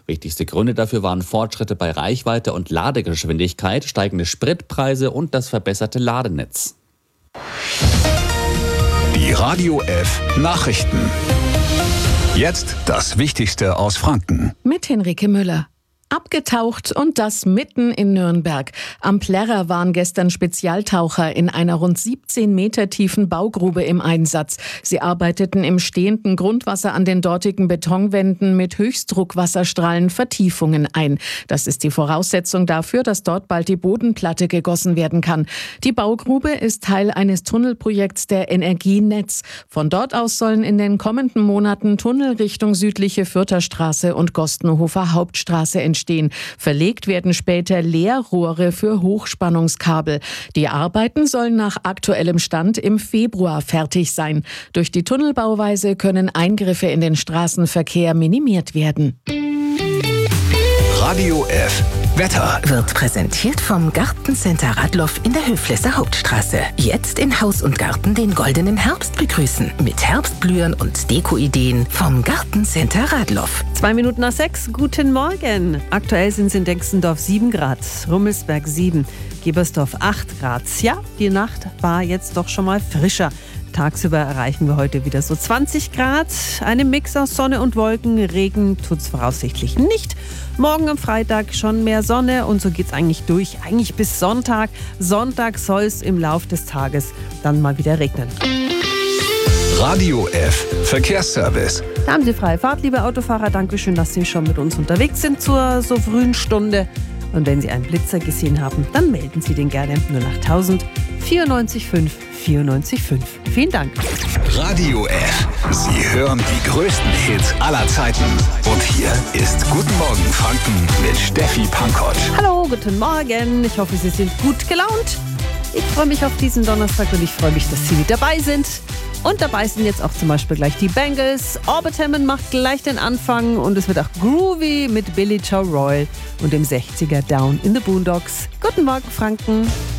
Wichtigste Gründe dafür waren Fortschritte bei Reichweite und Ladegeschwindigkeit, steigende Spritpreise und das verbesserte Ladenetz. Die Radio F Nachrichten. Jetzt das Wichtigste aus Franken. Mit Henrike Müller. Abgetaucht und das mitten in Nürnberg. Am Plärrer waren gestern Spezialtaucher in einer rund 17 Meter tiefen Baugrube im Einsatz. Sie arbeiteten im stehenden Grundwasser an den dortigen Betonwänden mit Höchstdruckwasserstrahlen Vertiefungen ein. Das ist die Voraussetzung dafür, dass dort bald die Bodenplatte gegossen werden kann. Die Baugrube ist Teil eines Tunnelprojekts der Energienetz. Von dort aus sollen in den kommenden Monaten Tunnel Richtung südliche Fürtherstraße und Gostenhofer Hauptstraße entstehen. Verlegt werden später Leerrohre für Hochspannungskabel. Die Arbeiten sollen nach aktuellem Stand im Februar fertig sein. Durch die Tunnelbauweise können Eingriffe in den Straßenverkehr minimiert werden. Radio F Wetter wird präsentiert vom Gartencenter Radloff in der Höflesser Hauptstraße. Jetzt in Haus und Garten den goldenen Herbst begrüßen. Mit Herbstblühen und Dekoideen vom Gartencenter Radloff. 6:02, guten Morgen. Aktuell sind es in Dexendorf 7 Grad, Rummelsberg 7, Gebersdorf 8 Grad. Ja, die Nacht war jetzt doch schon mal frischer. Tagsüber erreichen wir heute wieder so 20 Grad. Einen Mix aus Sonne und Wolken. Regen tut's voraussichtlich nicht. Morgen am Freitag schon mehr Sonne und so geht's eigentlich durch. Eigentlich bis Sonntag. Sonntag soll es im Lauf des Tages dann mal wieder regnen. Radio F Verkehrsservice. Da haben Sie freie Fahrt, liebe Autofahrer. Dankeschön, dass Sie schon mit uns unterwegs sind zur so frühen Stunde. Und wenn Sie einen Blitzer gesehen haben, dann melden Sie den gerne nur nach 1000 94,5 94,5. Vielen Dank. Radio F. Sie hören die größten Hits aller Zeiten. Und hier ist Guten Morgen Franken mit Steffi Pankott. Hallo, guten Morgen. Ich hoffe, Sie sind gut gelaunt. Ich freue mich auf diesen Donnerstag und ich freue mich, dass Sie mit dabei sind. Und dabei sind jetzt auch zum Beispiel gleich die Bangles. Orbit Hammond macht gleich den Anfang und es wird auch groovy mit Billy Joe Royal und dem 60er Down in the Boondocks. Guten Morgen, Franken.